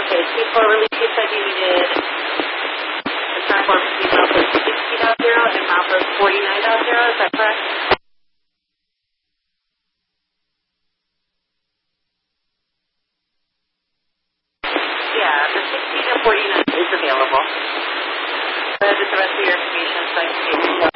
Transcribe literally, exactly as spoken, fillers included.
Okay, T four release, you said you needed the platform to be Mount sixty dot zero and Mount forty-nine dot zero, is that correct? Yeah, the sixty to forty-nine is available. But the rest of your information, so I can